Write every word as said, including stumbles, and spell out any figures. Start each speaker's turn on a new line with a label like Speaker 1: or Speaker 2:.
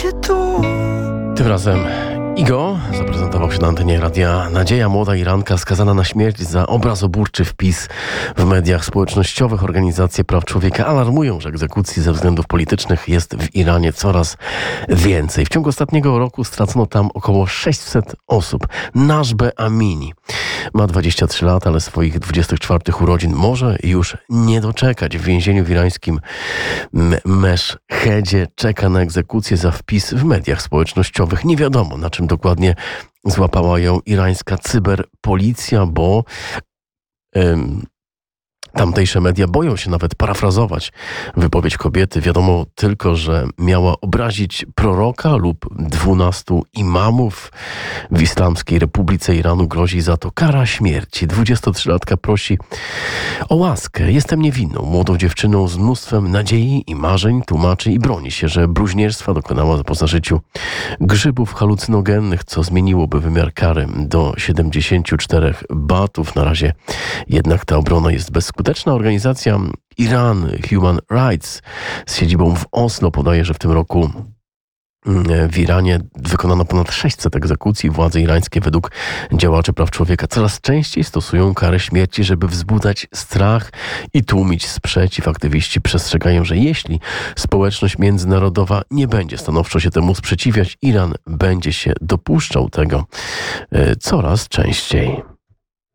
Speaker 1: cię tu.
Speaker 2: Tym razem Igo zaprezentował się na antenie Radia Nadzieja. Młoda Iranka skazana na śmierć za obrazoburczy wpis w mediach społecznościowych. Organizacje praw człowieka alarmują, że egzekucji ze względów politycznych jest w Iranie coraz więcej. W ciągu ostatniego roku stracono tam około sześćset osób. Nashbe Amini ma dwadzieścia trzy lata, ale swoich dwudziestych czwartych urodzin może już nie doczekać. W więzieniu w irańskim Meszhedzie czeka na egzekucję za wpis w mediach społecznościowych. Nie wiadomo, na czym dokładnie złapała ją irańska cyberpolicja, bo ym, tamtejsze media boją się nawet parafrazować wypowiedź kobiety. Wiadomo tylko, że miała obrazić proroka lub dwunastu imamów. W Islamskiej Republice Iranu grozi za to kara śmierci. dwudziestotrzylatka prosi o łaskę. Jestem niewinną, młodą dziewczyną z mnóstwem nadziei i marzeń. Tłumaczy i broni się, że bluźnierstwa dokonała po zażyciu grzybów halucynogennych, co zmieniłoby wymiar kary do siedemdziesięciu czterech batów. Na razie jednak ta obrona jest bezskuteczna. Organizacja Iran Human Rights z siedzibą w Oslo podaje, że w tym roku w Iranie wykonano ponad sześćset egzekucji. Władze irańskie według działaczy praw człowieka coraz częściej stosują karę śmierci, żeby wzbudzać strach i tłumić sprzeciw. Aktywiści przestrzegają, że jeśli społeczność międzynarodowa nie będzie stanowczo się temu sprzeciwiać, Iran będzie się dopuszczał tego coraz częściej.